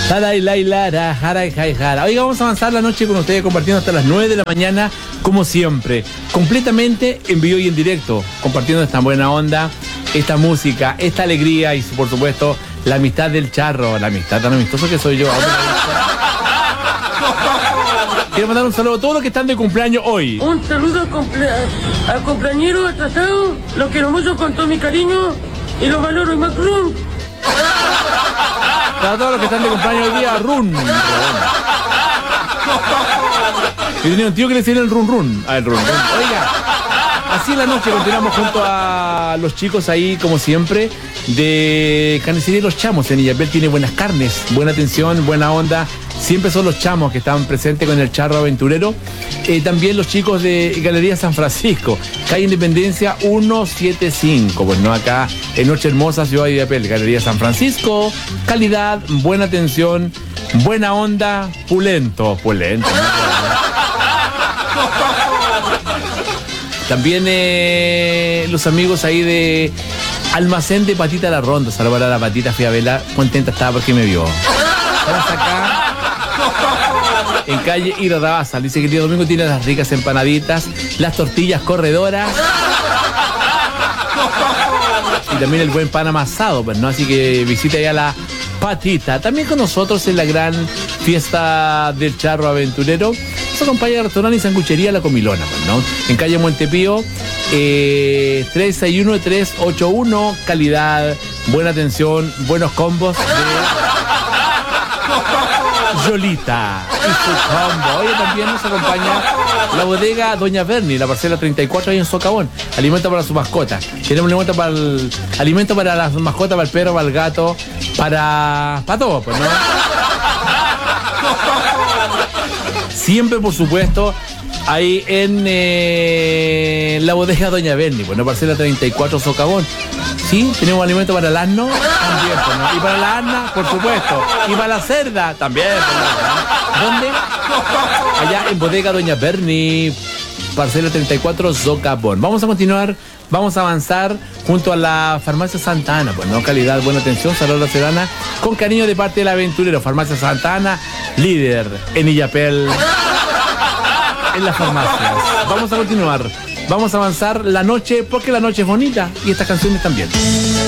Oiga, vamos a avanzar la noche con ustedes compartiendo hasta las 9 de la mañana, como siempre, completamente en vivo y en directo, compartiendo esta buena onda, esta música, esta alegría y por supuesto la amistad del charro, la amistad tan amistoso que soy yo. Quiero mandar un saludo a todos los que están de cumpleaños hoy. Un saludo al cumpleañero atrasado, lo quiero mucho con todo mi cariño y lo valoro y más run. Para todos los que están de cumpleaños hoy día, run. Yo tenía un tío que le decía el run run. El run run. Oiga, así en la noche continuamos junto a los chicos ahí, como siempre, de Carnicería Los Chamos. En Illapel tiene buenas carnes, buena atención, buena onda. Siempre son los chamos que están presentes con el charro aventurero. También los chicos de Galería San Francisco, calle Independencia 175. Bueno, acá en Noche Hermosa, Ciudad de Illapel. Galería San Francisco, calidad, buena atención, buena onda, pulento. También los amigos ahí de Almacén de Patita La Ronda. Saludar a la Patita, fui a verla, contenta estaba porque me vio. Estamos acá en calle Irarrázaval. Dice que el día domingo tiene las ricas empanaditas, las tortillas corredoras y también el buen pan amasado, pues, ¿no? Así que visita ya la Patita. También con nosotros en la gran fiesta del charro aventurero nos acompaña el restaurante y sanguchería La Comilona, pues, ¿no? En calle Montepío 361-381, calidad, buena atención, buenos combos de Yolita y su combo. Hoy también nos acompaña la bodega Doña Berni, la parcela 34 ahí en Socavón. Alimento para su mascota. Tenemos alimento para las mascotas, para el perro, para el gato, para todo, pues, ¿no? Siempre, por supuesto, ahí en la bodega Doña Berni, bueno, parcela 34 Socavón. Sí, tenemos alimento para el asno también, pues, ¿no? Y para la asna, por supuesto. Y para la cerda también, pues, ¿no? ¿Dónde? Allá en bodega Doña Berni, parcela 34 Socavón. Vamos a continuar, vamos a avanzar junto a la farmacia Santa Ana, pues, ¿no? Calidad, buena atención, salud a la ciudadana, con cariño de parte del aventurero. Farmacia Santa Ana, líder en Illapel, en las farmacias. Vamos a continuar, vamos a avanzar la noche, porque la noche es bonita y estas canciones también.